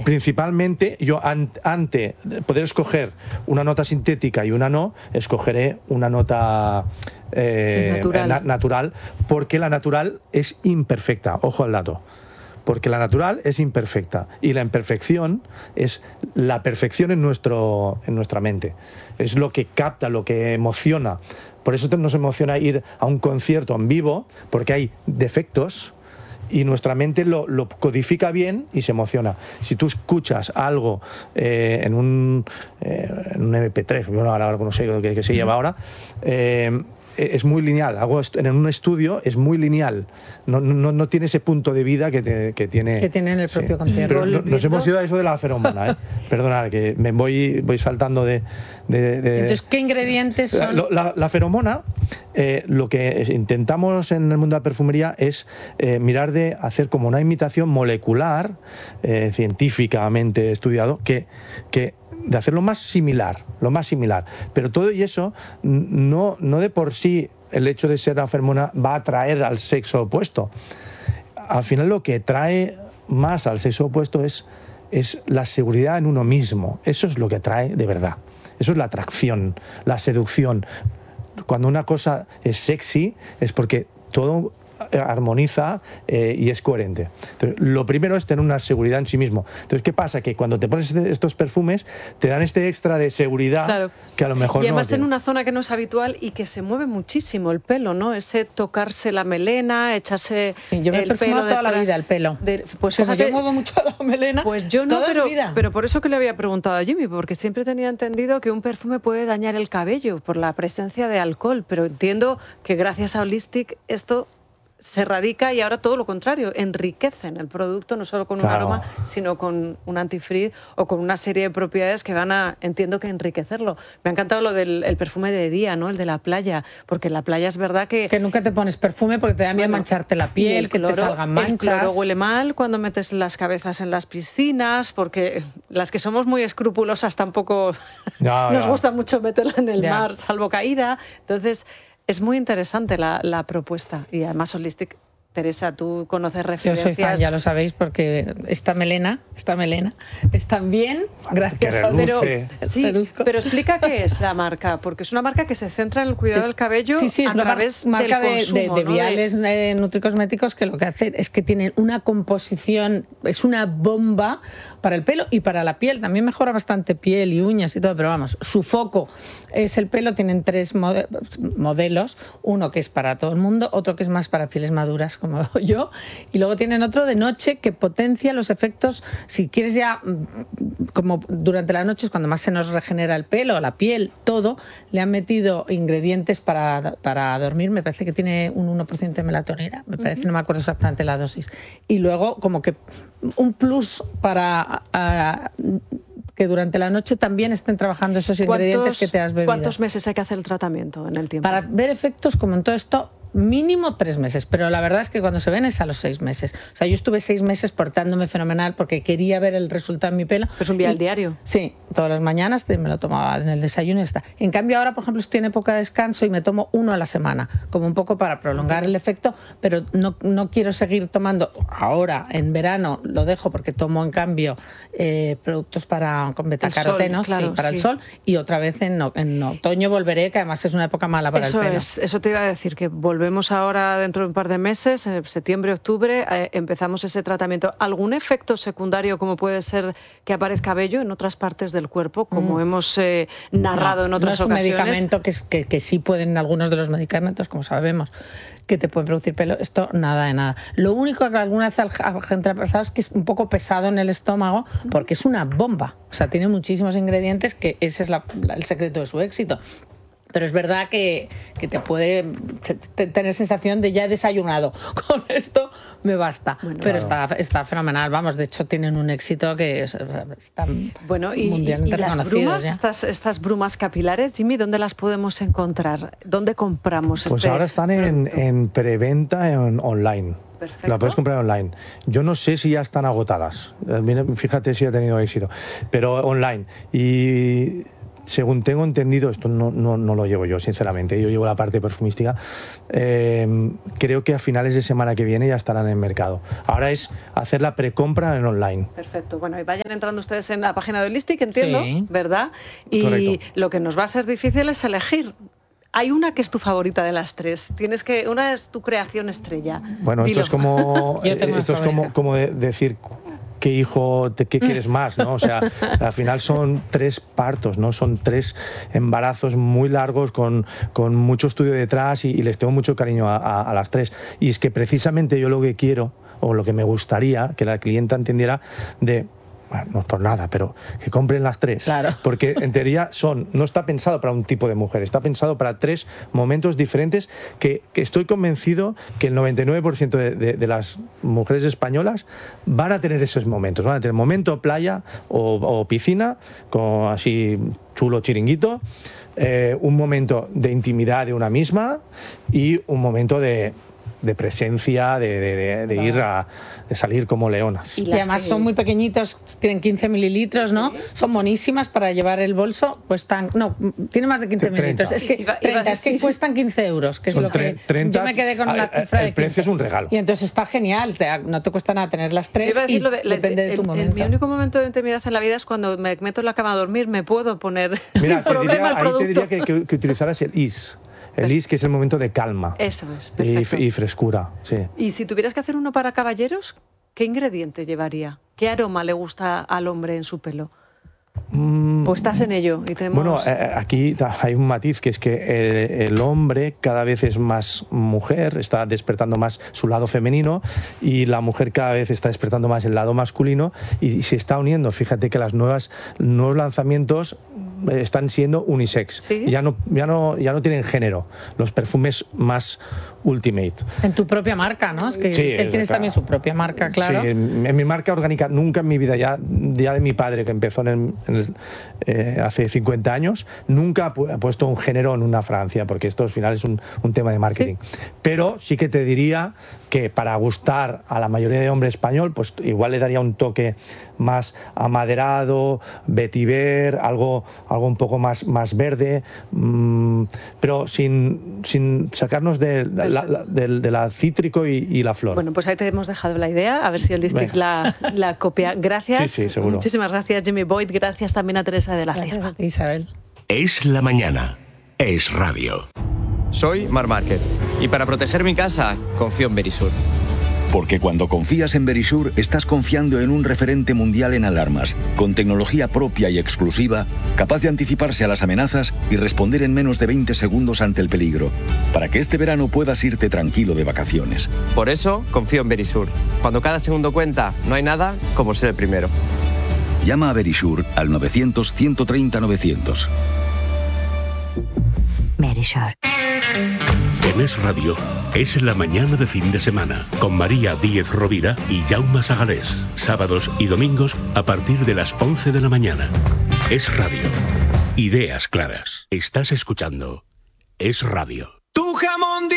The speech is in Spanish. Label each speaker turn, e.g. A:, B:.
A: Principalmente, yo ante poder escoger una nota sintética y una no, escogeré una nota natural, porque la natural es imperfecta. Ojo al dato. Porque la natural es imperfecta y la imperfección es la perfección en nuestra mente. Es lo que capta, lo que emociona. Por eso nos emociona ir a un concierto en vivo, porque hay defectos y nuestra mente lo codifica bien y se emociona. Si tú escuchas algo en un MP3, bueno, ahora no sé qué se lleva ahora, es muy lineal. En un estudio es muy lineal. No tiene ese punto de vida que tiene
B: en el propio concierto.
A: Pero nos hemos ido a eso de la feromona, ¿eh? Perdonad, que me voy saltando de...
B: Entonces, ¿qué ingredientes son?
A: La feromona, lo que intentamos en el mundo de la perfumería es mirar de hacer como una imitación molecular, científicamente estudiado, de hacerlo más similar, pero todo y eso no de por sí el hecho de ser una feromona va a atraer al sexo opuesto. Al final lo que trae más al sexo opuesto es la seguridad en uno mismo. Eso es lo que atrae de verdad. Eso es la atracción, la seducción. Cuando una cosa es sexy es porque todo armoniza y es coherente. Entonces, lo primero es tener una seguridad en sí mismo. Entonces, ¿qué pasa? Que cuando te pones estos perfumes te dan este extra de seguridad, claro, que a lo mejor
C: y además
A: no
C: en una zona que no es habitual y que se mueve muchísimo el pelo, ¿no? Ese tocarse la melena, echarse
B: yo me he perfumado toda la vida el pelo.
C: Pues fíjate,
B: yo muevo mucho la melena.
C: Pues yo no, pero por eso que le había preguntado a Jimmy, porque siempre tenía entendido que un perfume puede dañar el cabello por la presencia de alcohol, pero entiendo que gracias a Holistic esto se radica y ahora todo lo contrario, enriquecen el producto no solo con un aroma, sino con un antifreeze o con una serie de propiedades que van a, entiendo que enriquecerlo. Me ha encantado lo del perfume de día, ¿no? El de la playa, porque en la playa es verdad que
B: nunca te pones perfume porque te da miedo mancharte la piel, que te salgan manchas.
C: El cloro huele mal cuando metes las cabezas en las piscinas, porque las que somos muy escrupulosas tampoco nos gusta mucho meterla en el mar, salvo caída. Entonces, es muy interesante la propuesta y además Holistic, Teresa, tú conoces referencias.
B: Yo soy fan, ya lo sabéis, porque esta melena es también gracias a
C: pero explica qué es la marca, porque es una marca que se centra en el cuidado del cabello a través
B: marca
C: del consumo,
B: de viales nutricosméticos, que lo que hace es que tienen una composición, es una bomba para el pelo y para la piel. También mejora bastante piel y uñas y todo, pero vamos, su foco es el pelo. Tienen 3 modelos, uno que es para todo el mundo, otro que es más para pieles maduras como yo, y luego tienen otro de noche que potencia los efectos. Si quieres ya, como durante la noche es cuando más se nos regenera el pelo, la piel, todo, le han metido ingredientes para dormir. Me parece que tiene un 1% de melatonina, me parece, no me acuerdo exactamente la dosis, y luego como que un plus para que durante la noche también estén trabajando esos ingredientes que te has bebido.
C: ¿Cuántos meses hay que hacer el tratamiento en el tiempo?
B: Para ver efectos, como en todo esto, mínimo 3 meses, pero la verdad es que cuando se ven es a los 6 meses. O sea, yo estuve 6 meses portándome fenomenal porque quería ver el resultado en mi pelo.
C: ¿Es un vial diario?
B: Sí, todas las mañanas me lo tomaba en el desayuno y está. En cambio ahora, por ejemplo, estoy en época de descanso y me tomo 1 a la semana, como un poco para prolongar el efecto, pero no quiero seguir tomando. Ahora, en verano, lo dejo porque tomo en cambio productos con betacarotenos para el sol, y otra vez en otoño volveré, que además es una época mala para el pelo.
C: Eso te iba a decir, que volvemos ahora dentro de un par de meses, en septiembre, octubre, empezamos ese tratamiento. ¿Algún efecto secundario, como puede ser que aparezca vello en otras partes del cuerpo, como hemos narrado en otras ocasiones?
B: No es un medicamento que sí pueden, algunos de los medicamentos, como sabemos, que te pueden producir pelo. Esto nada de nada. Lo único que alguna vez a gente ha pasado es que es un poco pesado en el estómago, porque es una bomba. O sea, tiene muchísimos ingredientes, que ese es el secreto de su éxito. Pero es verdad que te puede tener sensación de ya he desayunado. Con esto me basta. Bueno, pero está fenomenal. Vamos, de hecho tienen un éxito que está mundialmente reconocido.
C: ¿Y las brumas, estas brumas capilares, Jimmy, dónde las podemos encontrar? ¿Dónde compramos
A: Pues ahora están en preventa online.
C: Perfecto.
A: La puedes comprar online. Yo no sé si ya están agotadas. Fíjate si ha tenido éxito. Pero online. Y según tengo entendido, esto no lo llevo yo, sinceramente, yo llevo la parte perfumística, creo que a finales de semana que viene ya estarán en el mercado. Ahora es hacer la precompra en online.
C: Perfecto. Bueno, y vayan entrando ustedes en la página de Holistic, entiendo,
B: sí,
C: ¿verdad? Y
A: correcto.
C: lo que nos va a ser difícil es elegir. Hay una que es tu favorita de las tres. Una es tu creación estrella.
A: Bueno,
C: Dilo.
A: esto es como decir qué hijo, qué quieres más, ¿no? O sea, al final son 3 partos, ¿no? Son 3 embarazos muy largos con mucho estudio detrás y les tengo mucho cariño a las 3. Y es que precisamente yo lo que quiero, o lo que me gustaría que la clienta entendiera bueno, no es por nada, pero que compren las 3.
B: Claro.
A: Porque en teoría no está pensado para un tipo de mujer, está pensado para 3 momentos diferentes que estoy convencido que el 99% de las mujeres españolas van a tener esos momentos. Van a tener momento playa o piscina, con así chulo chiringuito, un momento de intimidad de una misma y un momento de presencia, de ir de salir como leonas.
B: Y además son muy pequeñitos, tienen 15 mililitros, ¿no? Sí. Son monísimas para llevar el bolso, cuestan, no, tiene más de 15 mililitros. Es que 30, es que cuestan 15 euros, que
A: son
B: es lo que
A: 30,
B: yo me quedé con la cifra de 15.
A: El precio es un regalo.
B: Y entonces está genial, no te cuesta nada tener las 3 y depende de tu momento.
C: Mi único momento de intimidad en la vida es cuando me meto en la cama a dormir, me puedo poner
A: Mira,
C: sin problema el producto.
A: Ahí te diría que utilizaras el IS. El IS, que es el momento de calma.
C: Eso es, perfecto.
A: Y frescura, sí.
C: Y si tuvieras que hacer uno para caballeros, ¿qué ingrediente llevaría? ¿Qué aroma le gusta al hombre en su pelo? Pues estás en ello. Y
A: Bueno, aquí hay un matiz, que es que el hombre cada vez es más mujer, está despertando más su lado femenino, y la mujer cada vez está despertando más el lado masculino, y se está uniendo. Fíjate que los nuevos lanzamientos están siendo unisex.
C: ¿Sí?
A: Ya no tienen género. Los perfumes más ultimate.
B: En tu propia marca, ¿no? Es que
A: sí,
B: él tienes también su propia marca, claro.
A: Sí, en mi marca orgánica, nunca en mi vida, ya de mi padre, que empezó hace 50 años, nunca ha puesto un género en una fragancia, porque esto al final es un tema de marketing. Sí. Pero sí que te diría que para gustar a la mayoría de hombre español, pues igual le daría un toque más amaderado, vetiver, algo un poco más verde, pero sin sacarnos de la cítrico y la flor.
C: Bueno, pues ahí te hemos dejado la idea, a ver si Holistic la copia. Gracias.
A: Sí, seguro.
C: Muchísimas gracias, Jimmy Boyd. Gracias también a Teresa de la Cierva.
B: Gracias a ti, Isabel.
D: Es la mañana. Es radio.
E: Soy Marc Márquez y para proteger mi casa confío en Verisur.
D: Porque cuando confías en Verisur, estás confiando en un referente mundial en alarmas, con tecnología propia y exclusiva, capaz de anticiparse a las amenazas y responder en menos de 20 segundos ante el peligro, para que este verano puedas irte tranquilo de vacaciones.
E: Por eso confío en Verisur. Cuando cada segundo cuenta, no hay nada como ser el primero.
D: Llama a Verisur al 900-130-900.
F: Verisur.
G: En Es Radio, es la mañana de fin de semana, con María Díez Rovira y Jaume Sagalés. Sábados y domingos a partir de las 11 de la mañana. Es Radio. Ideas claras. Estás escuchando Es Radio.
H: Tu jamón